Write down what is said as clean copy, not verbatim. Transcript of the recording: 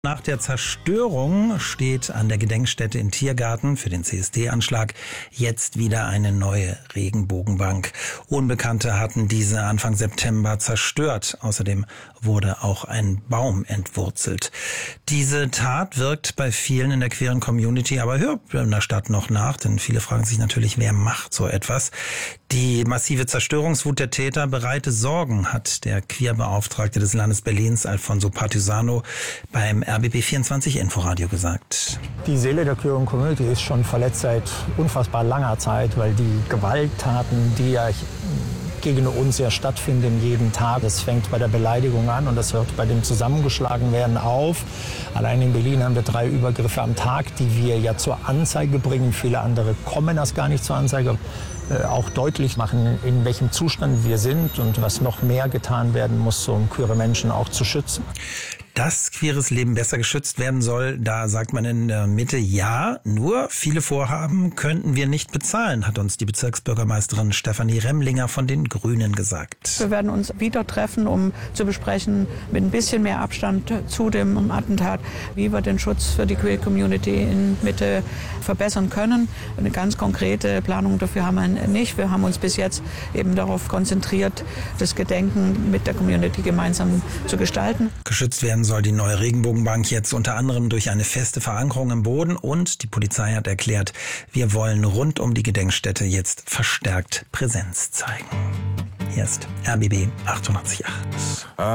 Nach der Zerstörung steht an der Gedenkstätte in Tiergarten für den CSD-Anschlag jetzt wieder eine neue Regenbogenbank. Unbekannte hatten diese Anfang September zerstört. Außerdem wurde auch ein Baum entwurzelt. Diese Tat wirkt bei vielen in der queeren Community aber in der Stadt noch nach, denn viele fragen sich natürlich, wer macht so etwas? Die massive Zerstörungswut der Täter bereite Sorgen, hat der Queerbeauftragte des Landes Berlins, Alfonso Partisano, beim RBB 24 Inforadio gesagt. Die Seele der queeren Community ist schon verletzt seit unfassbar langer Zeit, weil die Gewalttaten, die ja gegen uns ja stattfinden jeden Tag. Das fängt bei der Beleidigung an und das hört bei dem Zusammengeschlagenwerden auf. Allein in Berlin haben wir 3 Übergriffe am Tag, die wir ja zur Anzeige bringen. Viele andere kommen das gar nicht zur Anzeige. Auch deutlich machen, in welchem Zustand wir sind und was noch mehr getan werden muss, um queere Menschen auch zu schützen. Dass queeres Leben besser geschützt werden soll, da sagt man in der Mitte ja, nur viele Vorhaben könnten wir nicht bezahlen, hat uns die Bezirksbürgermeisterin Stefanie Remlinger von den Grünen gesagt. Wir werden uns wieder treffen, um zu besprechen, mit ein bisschen mehr Abstand zu dem Attentat, wie wir den Schutz für die Queer Community in Mitte verbessern können. Eine ganz konkrete Planung dafür haben wir nicht. Wir haben uns bis jetzt eben darauf konzentriert, das Gedenken mit der Community gemeinsam zu gestalten. Geschützt werden soll die neue Regenbogenbank jetzt unter anderem durch eine feste Verankerung im Boden und die Polizei hat erklärt, wir wollen rund um die Gedenkstätte jetzt verstärkt Präsenz zeigen. Hier ist RBB 888.